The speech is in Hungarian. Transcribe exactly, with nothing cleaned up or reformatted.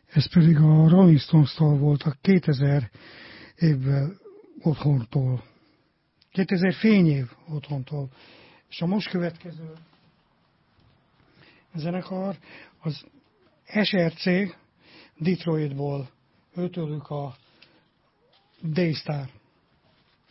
Ez pedig a Rolling Stones-tól volt a kétezer évvel otthontól. kétezer fényév otthontól. És a most következő zenekar az es er cé Detroitból, őtőlük a Daystar.